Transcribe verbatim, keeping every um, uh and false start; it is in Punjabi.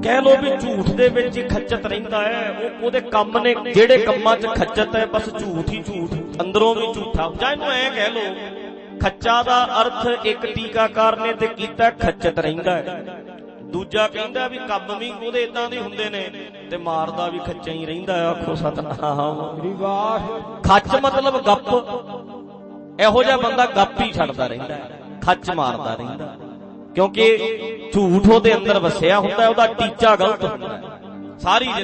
ਕਹਿ ਲੋ ਵੀ ਝੂਠ ਦੇ ਵਿੱਚ ਹੀ ਖੱਚਤ ਰਹਿੰਦਾ ਹੈ। ਉਹ ਉਹਦੇ ਕੰਮ ਨੇ ਜਿਹੜੇ ਕੰਮਾਂ 'ਚ ਖੱਚਤ ਹੈ, ਬਸ ਝੂਠ ਹੀ ਝੂਠ, ਅੰਦਰੋਂ ਵੀ ਝੂਠਾ। ਜਾਂ ਇਹਨੂੰ ਐ ਕਹਿ ਲੋ, ਖੱਚਾ ਦਾ ਅਰਥ ਇੱਕ ਟੀਕਾਕਾਰ ਨੇ ਤੇ ਕੀਤਾ ਖੱਚਤ ਰਹਿੰਦਾ ਹੈ। ਦੂਜਾ ਕਹਿੰਦਾ ਵੀ ਕੰਮ ਵੀ ਉਹਦੇ ਏਦਾਂ ਦੇ ਹੁੰਦੇ ਨੇ ਤੇ ਮਾਰਦਾ ਵੀ ਖੱਚਾ ਹੀ ਰਹਿੰਦਾ ਹੈ। ਆਖੋ ਸਤਨਾਮ। ਖੱਚ ਮਤਲਬ ਗੱਪ। ਇਹੋ ਜਿਹਾ ਬੰਦਾ ਗੱਪ ਹੀ ਛੱਡਦਾ ਰਹਿੰਦਾ ਹੈ, ਖੱਚ ਮਾਰਦਾ ਰਹਿੰਦਾ, ਕਿਉਂਕਿ ਝੂਠ ਉਹਦੇ ਅੰਦਰ ਵਸਿਆ ਹੁੰਦਾ, ਉਹਦਾ ਟੀਚਾ ਗਲਤ ਹੁੰਦਾ ਸਾਰੀ